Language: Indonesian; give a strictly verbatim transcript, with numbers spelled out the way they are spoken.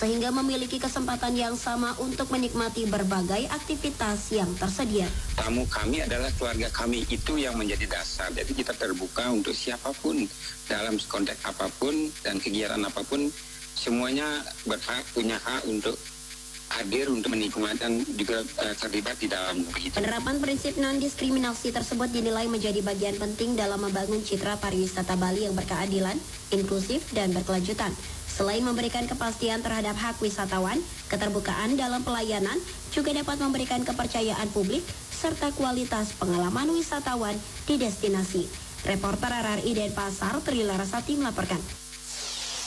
sehingga memiliki kesempatan yang sama untuk menikmati berbagai aktivitas yang tersedia. Tamu kami adalah keluarga kami, itu yang menjadi dasar. Jadi kita terbuka untuk siapapun dalam konteks apapun dan kegiatan apapun, semuanya berhak, punya hak untuk hadir untuk menikmati dan juga uh, terlibat di dalam begitu. Penerapan prinsip non-diskriminasi tersebut dinilai menjadi bagian penting dalam membangun citra pariwisata Bali yang berkeadilan, inklusif, dan berkelanjutan. Selain memberikan kepastian terhadap hak wisatawan, keterbukaan dalam pelayanan juga dapat memberikan kepercayaan publik serta kualitas pengalaman wisatawan di destinasi. Reporter R R I Denpasar, Tri Larasati melaporkan.